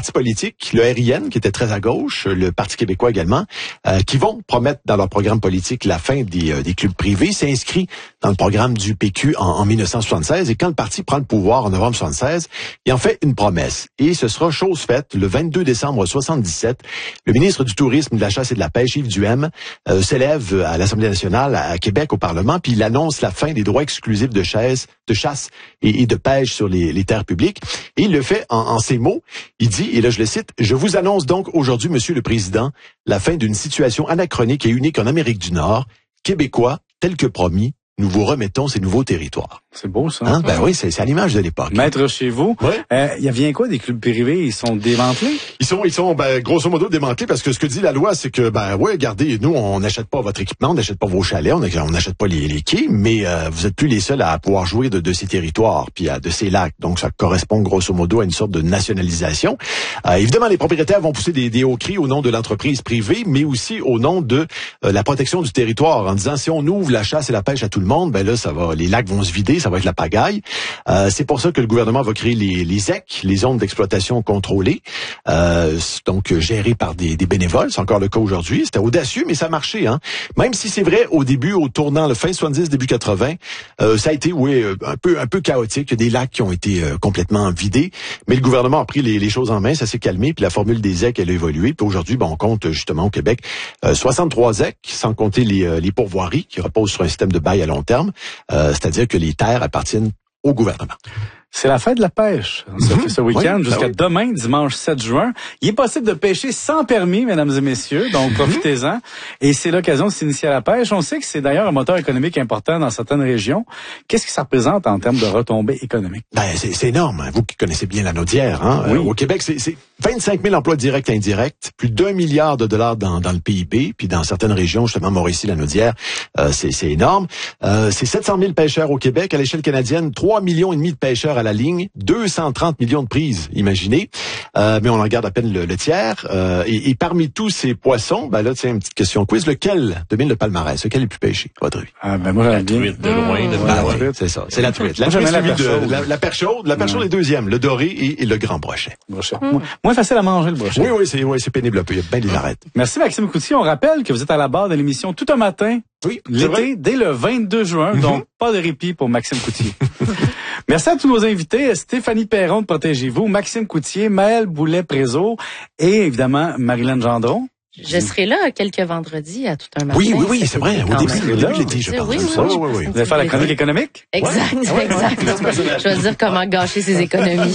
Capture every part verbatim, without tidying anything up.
partis politiques, le R I N, qui était très à gauche, le Parti québécois également, euh, qui vont promettre dans leur programme politique la fin des, euh, des clubs privés. C'est inscrit dans le programme du P Q en, en mille neuf cent soixante-seize. Et quand le parti prend le pouvoir en novembre soixante-seize, il en fait une promesse. Et ce sera chose faite le vingt-deux décembre soixante-dix-sept. Le ministre du Tourisme, de la Chasse et de la Pêche, Yves Duhem, euh, s'élève à l'Assemblée nationale à Québec au Parlement, puis il annonce la fin des droits exclusifs de chasse, de chasse et, et de pêche sur les, les terres publiques. Et il le fait en, en ces mots. Il dit, et là je le cite, « Je vous annonce donc aujourd'hui, Monsieur le Président, la fin d'une situation anachronique et unique en Amérique du Nord. Québécois, tel que promis, nous vous remettons ces nouveaux territoires. » C'est beau, ça. Hein? Ben oui, c'est, c'est à l'image de l'époque. Maître chez vous. Oui. Euh, il vient quoi des clubs privés? Ils sont démantelés? Ils sont, ils sont, ben, grosso modo démantelés parce que ce que dit la loi, c'est que, ben, ouais, regardez, nous, on n'achète pas votre équipement, on n'achète pas vos chalets, on n'achète pas les, les quais, mais euh, vous êtes plus les seuls à pouvoir jouir de, de ces territoires, puis à, de ces lacs. Donc, ça correspond grosso modo à une sorte de nationalisation. Euh, évidemment, les propriétaires vont pousser des, des hauts cris au nom de l'entreprise privée, mais aussi au nom de euh, la protection du territoire, en disant si on ouvre la chasse et la pêche à tout le monde, ben là, ça va, les lacs vont se vider, ça va être la pagaille. Euh, c'est pour ça que le gouvernement va créer les, les Z E C, les zones d'exploitation contrôlées, euh, donc gérées par des, des bénévoles. C'est encore le cas aujourd'hui. C'était audacieux, mais ça a marché. Hein? Même si c'est vrai, au début, au tournant, le fin soixante-dix, début quatre-vingts, euh, ça a été, oui, un peu, un peu chaotique. Il y a des lacs qui ont été euh, complètement vidés, mais le gouvernement a pris les, les choses en main, ça s'est calmé, puis la formule des Z E C, elle a évolué. Puis aujourd'hui, ben, on compte justement au Québec euh, soixante-trois Z E C, sans compter les, euh, les pourvoiries qui reposent sur un système de bail à long terme, euh, c'est-à-dire que les terres appartiennent au gouvernement. C'est la fête de la pêche. Ça mmh, fait ce week-end oui, jusqu'à ben oui. demain, dimanche sept juin. Il est possible de pêcher sans permis, mesdames et messieurs, donc mmh. profitez-en. Et c'est l'occasion de s'initier à la pêche. On sait que c'est d'ailleurs un moteur économique important dans certaines régions. Qu'est-ce que ça représente en termes de retombées économiques? Ben, c'est, c'est énorme. Hein. Vous qui connaissez bien la Naudière, hein. Oui. Euh, au Québec, c'est, c'est vingt-cinq mille emplois directs et indirects, plus d'un milliard de dollars dans, dans le P I B, puis dans certaines régions, justement, Mauricie, la Naudière, euh, c'est, c'est énorme. Euh, c'est sept cent mille pêcheurs au Québec. À l'échelle canadienne, trois millions et demi de pêcheurs à la ligne, deux cent trente millions de prises, imaginez. Euh, mais on en garde à peine le, le tiers. Euh, et, et parmi tous ces poissons, ben là, tiens, une petite question quiz. Lequel domine le palmarès? Lequel est le plus pêché, à votre avis? Ah, ben moi, la truite de loin. Mmh. De ah, oui, c'est ça. C'est la truite. La, moi, truite, la, la, de, la, la perche chaude. La perche chaude est deuxième. Le doré et, et le grand brochet. brochet. Mmh. Moins facile à manger, le brochet. Oui, oui, c'est, oui, c'est pénible un peu. Il y a bien des arêtes. Merci, Maxime Coutier. On rappelle que vous êtes à la barre de l'émission tout un matin. Oui, l'été, dès le vingt-deux juin. Mm-hmm. Donc, pas de répit pour Maxime Coutier. Merci à tous nos invités. Stéphanie Perron de Protégez-vous, Maxime Coutier, Maëlle Boulet-Prézo et évidemment Marilyn Gendron. Je serai là quelques vendredis à tout un matin. Oui, oui, oui, c'est vrai. Au début, au début de l'été, je pense. Oui, oui, oui, oui, oui. Vous allez faire la chronique économique? Exact, ouais. exact. Je vais dire comment gâcher ses économies.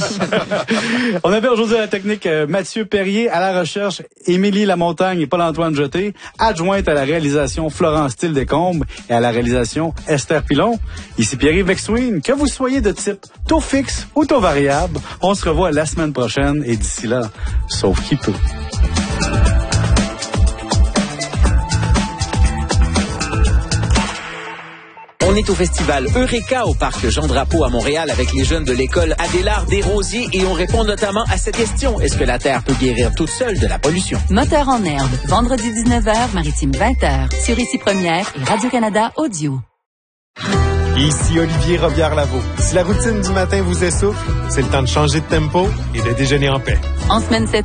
On avait aujourd'hui à la technique euh, Mathieu Perrier, à la recherche Émilie Lamontagne et Paul-Antoine Jeté, adjointe à la réalisation Florence Thiel-Descombes et à la réalisation Esther Pilon. Ici Pierre-Yves Maxwin. Que vous soyez de type taux fixe ou taux variable, on se revoit la semaine prochaine et d'ici là, sauf qui peut. On est au festival Eureka au parc Jean-Drapeau à Montréal avec les jeunes de l'école Adélard Desrosiers et on répond notamment à cette question. Est-ce que la Terre peut guérir toute seule de la pollution? Moteur en herbe, vendredi dix-neuf heures, Maritime vingt heures, sur Ici Première et Radio-Canada Audio. Ici Olivier Robillard-Lavaux. Si la routine du matin vous essouffle, c'est le temps de changer de tempo et de déjeuner en paix. En semaine sept